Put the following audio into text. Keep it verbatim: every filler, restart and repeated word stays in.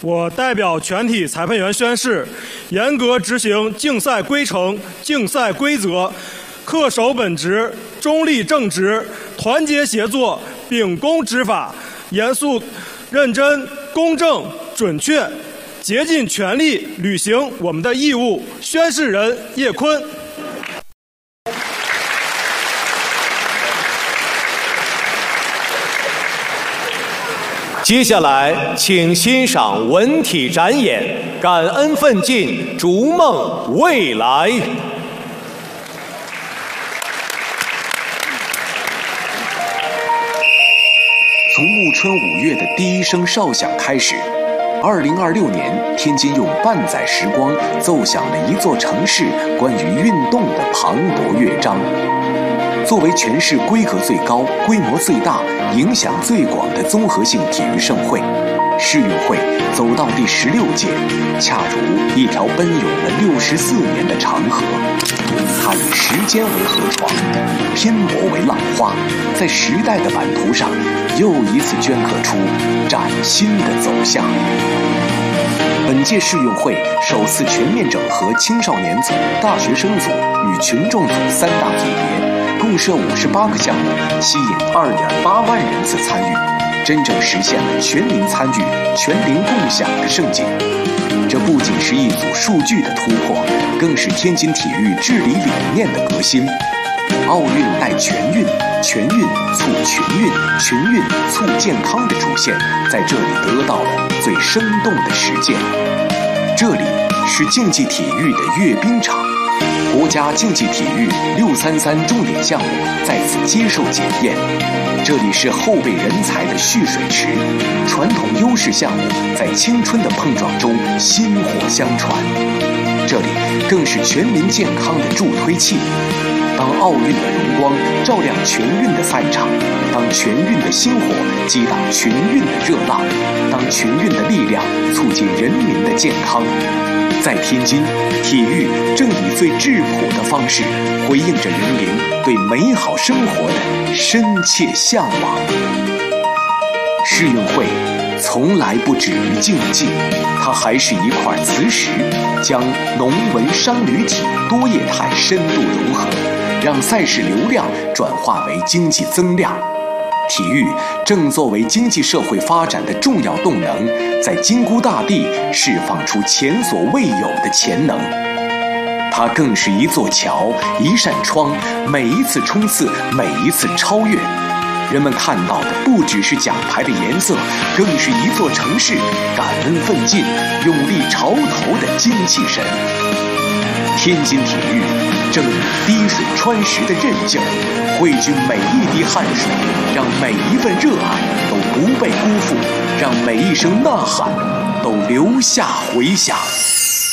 我代表全体裁判员宣誓，严格执行竞赛规程、竞赛规则，恪守本职，中立正直，团结协作，秉公执法，严肃、认真、公正、准确，竭尽全力履行我们的义务。宣誓人叶坤。 接下来，请欣赏文体展演《感恩奋进，逐梦未来》。 从暮春五月的第一声哨响开始，二零二六年，天津用半载时光奏响了一座城市关于运动的磅礴乐章。作为全市规格最高、规模最大、影响最广的综合性体育盛会，世运会走到第十六届，恰如一条奔涌了六十四年的长河。它以时间为河床，以拼搏为浪花，在时代的版图上又一次镌刻出崭新的走向。本届世运会首次全面整合青少年组、大学生组与群众组三大组别，共设五十八个项目，吸引二点八万人次参与，真正实现了全民参与、全龄共享的盛景。这不仅是一组数据的突破，更是天津体育治理理念的革新。奥运带全运，全运促群运，群运促健康的主线，在这里得到了最生动的实践。这里是竞技体育的阅兵场，国家竞技体育六三三重点项目在此接受检验。这里是后备人才的蓄水池，传统优势项目在青春的碰撞中薪火相传。这里更是全民健康的助推器。当奥运的荣光照亮全运的赛场，当全运的星火激荡群运的热浪，当群运的力量促进人民的健康，在天津，体育正以最质朴的方式回应着人民对美好生活的深切向往。世运会从来不止于竞技，它还是一块磁石，将农文商旅体多业态深度融合，让赛事流量转化为经济增量。体育正作为经济社会发展的重要动能，在金菇大地释放出前所未有的潜能。它更是一座桥，一扇窗，每一次冲刺，每一次超越。人们看到的不只是奖牌的颜色，更是一座城市感恩奋进、勇立潮头的精气神。天津体育正以滴水穿石的韧劲儿，汇聚每一滴汗水，让每一份热爱都不被辜负，让每一声呐喊都留下回响。